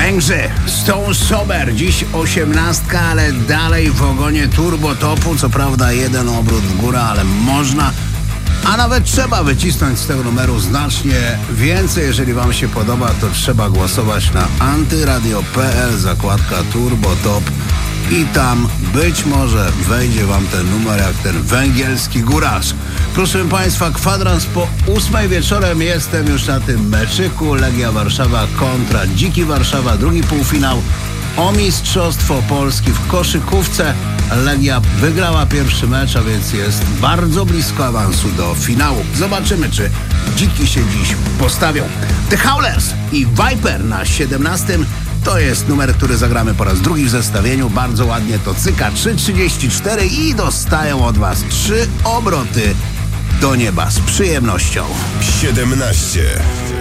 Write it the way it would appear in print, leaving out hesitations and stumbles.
Węgrzy, Stone Sober, dziś 18, ale dalej w ogonie Turbo Topu. Co prawda jeden obrót w górę, ale można, a nawet trzeba wycisnąć z tego numeru znacznie więcej. Jeżeli wam się podoba, to trzeba głosować na antyradio.pl, zakładka Turbo Top i tam być może wejdzie wam ten numer jak ten węgierski góracz. Proszę państwa, kwadrans po 8 wieczorem, jestem już na tym meczyku. Legia Warszawa kontra Dziki Warszawa, drugi półfinał o Mistrzostwo Polski w koszykówce. Legia wygrała pierwszy mecz, a więc jest bardzo blisko awansu do finału. Zobaczymy, czy Dziki się dziś postawią. The Howlers i Viper na 17. To jest numer, który zagramy po raz drugi w zestawieniu. Bardzo ładnie to cyka. 3,34 i dostają od was 3 obroty do nieba z przyjemnością. 17.